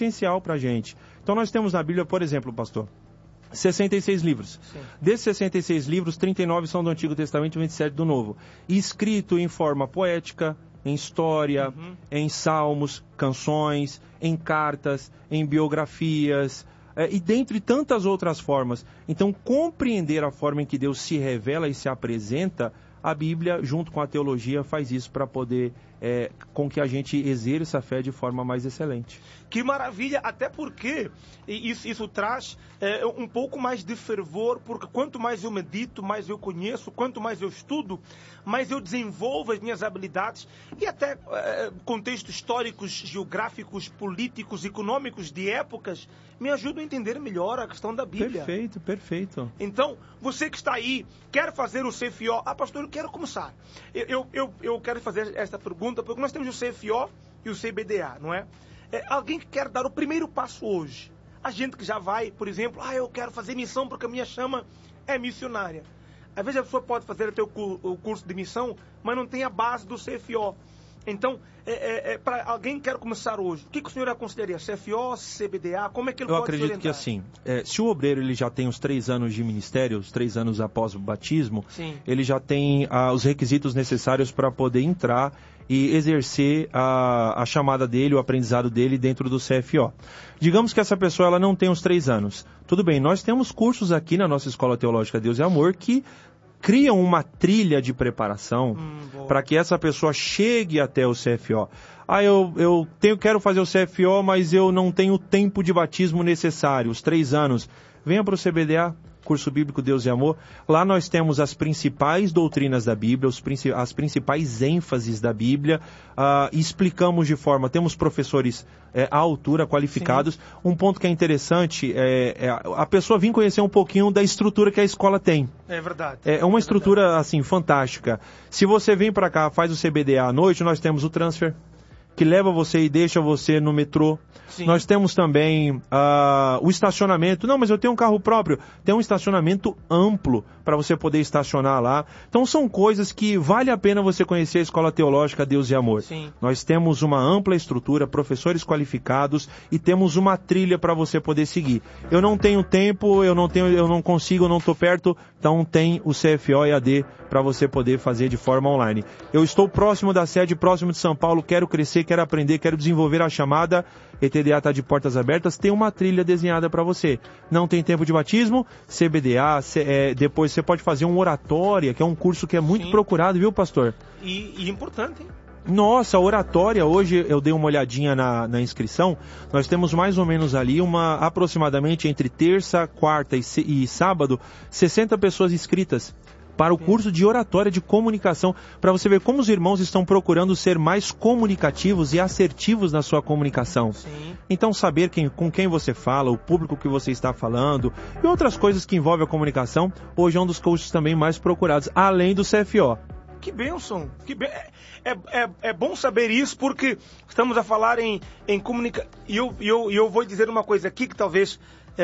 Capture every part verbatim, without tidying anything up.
essencial para a gente. Então nós temos na Bíblia, por exemplo, pastor, sessenta e seis livros. Sim. Desses sessenta e seis livros, trinta e nove são do Antigo Testamento e vinte e sete do Novo. Escrito em forma poética, em história, uhum. em salmos, canções, em cartas, em biografias, é, e dentre tantas outras formas. Então, compreender a forma em que Deus se revela e se apresenta, a Bíblia, junto com a teologia, faz isso para poder, é, com que a gente exerça a fé de forma mais excelente. Que maravilha, até porque isso, isso traz é, um pouco mais de fervor, porque quanto mais eu medito, mais eu conheço, quanto mais eu estudo, mais eu desenvolvo as minhas habilidades e até é, contextos históricos, geográficos, políticos, econômicos de épocas me ajudam a entender melhor a questão da Bíblia. Perfeito, perfeito. Então, você que está aí, quer fazer o C F O, ah, pastor, eu quero começar. Eu, eu, eu, eu quero fazer esta pergunta, porque nós temos o C F O e o C B D A, não é? É, alguém que quer dar o primeiro passo hoje. A gente que já vai, por exemplo, ah, eu quero fazer missão porque a minha chama é missionária. Às vezes a pessoa pode fazer até o, cu- o curso de missão, mas não tem a base do C F O. Então, é, é, é, para alguém que quer começar hoje, o que, que o senhor aconselharia? C F O, C B D A, como é que ele eu pode se orientar? Eu acredito que assim, é, se o obreiro ele já tem os três anos de ministério, os três anos após o batismo, Sim. ele já tem ah, os requisitos necessários para poder entrar e exercer a, a chamada dele, o aprendizado dele dentro do C F O. Digamos que essa pessoa ela não tem os três anos. Tudo bem, nós temos cursos aqui na nossa Escola Teológica Deus e Amor que criam uma trilha de preparação hum, para que essa pessoa chegue até o C F O. Ah, eu, eu tenho, quero fazer o C F O, mas eu não tenho o tempo de batismo necessário, os três anos. Venha para o C B D A, Curso Bíblico Deus e Amor. Lá nós temos as principais doutrinas da Bíblia, os, as principais ênfases da Bíblia, uh, explicamos de forma, temos professores é, à altura, qualificados. Sim. Um ponto que é interessante é, é a pessoa vir conhecer um pouquinho da estrutura que a escola tem. É verdade. É uma é estrutura, verdade. assim, fantástica. Se você vem para cá, faz o C B D A à noite, nós temos o transfer, que leva você e deixa você no metrô. Sim. Nós temos também uh, o estacionamento. Não, mas eu tenho um carro próprio. Tem um estacionamento amplo para você poder estacionar lá. Então são coisas que vale a pena você conhecer a Escola Teológica Deus e Amor. Sim. Nós temos uma ampla estrutura, professores qualificados e temos uma trilha para você poder seguir. Eu não tenho tempo, eu não tenho, eu não consigo, eu não estou perto, então tem o C F O E A D para você poder fazer de forma online. Eu estou próximo da sede, próximo de São Paulo, quero crescer, quero aprender, quero desenvolver a chamada. E T D A está de portas abertas, tem uma trilha desenhada para você. Não tem tempo de batismo? C B D A, C, é, depois você pode fazer um oratória, que é um curso que é muito Sim. procurado, viu, pastor? E, e importante, hein? Nossa, oratória, hoje eu dei uma olhadinha na, na inscrição, nós temos mais ou menos ali uma, aproximadamente entre terça, quarta e, e sábado, sessenta pessoas inscritas para o curso de oratória de comunicação, para você ver como os irmãos estão procurando ser mais comunicativos e assertivos na sua comunicação. Sim. Então saber quem, com quem você fala, o público que você está falando e outras coisas que envolvem a comunicação, hoje é um dos cursos também mais procurados, além do C F O. Que bênção, que bem... é, é, é bom saber isso, porque estamos a falar em, em comunicação, e eu, eu, eu vou dizer uma coisa aqui que talvez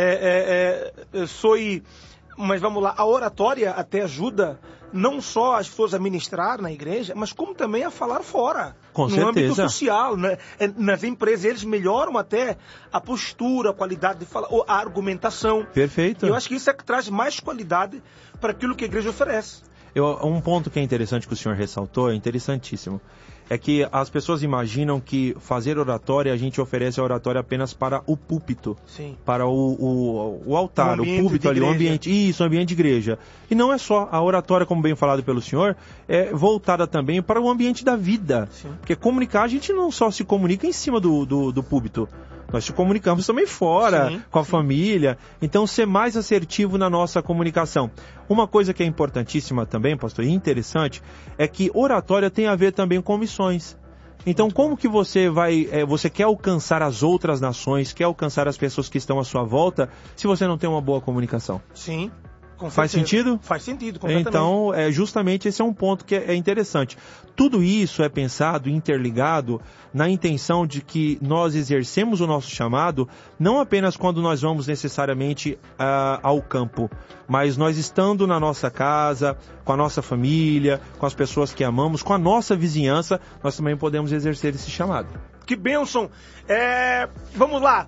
é, é, é, soe... Mas vamos lá, a oratória até ajuda não só as pessoas a ministrar na igreja, mas como também a falar fora. Com no certeza. âmbito social, né? Nas empresas eles melhoram até a postura, a qualidade de falar, a argumentação. Perfeito. Eu acho que isso é que traz mais qualidade para aquilo que a igreja oferece. Eu, um ponto que é interessante que o senhor ressaltou, é interessantíssimo, é que as pessoas imaginam que fazer oratória, a gente oferece a oratória apenas para o púlpito, Sim. para o, o, o altar, o, o púlpito ali, o ambiente, isso, o ambiente de igreja. E não é só, a oratória, como bem falado pelo senhor, é voltada também para o ambiente da vida. Sim. Porque comunicar, a gente não só se comunica em cima do, do, do púlpito, nós te comunicamos também fora, sim, com a sim. família. Então, ser mais assertivo na nossa comunicação. Uma coisa que é importantíssima também, pastor, e interessante, é que oratória tem a ver também com missões. Então, muito como bom. que você vai, é, você quer alcançar as outras nações, quer alcançar as pessoas que estão à sua volta, se você não tem uma boa comunicação? Sim. Faz sentido? Faz sentido, completamente. Então, é, justamente esse é um ponto que é, é interessante. Tudo isso é pensado, interligado, na intenção de que nós exercemos o nosso chamado, não apenas quando nós vamos necessariamente uh, ao campo, mas nós estando na nossa casa, com a nossa família, com as pessoas que amamos, com a nossa vizinhança, nós também podemos exercer esse chamado. Que bênção! É, vamos lá,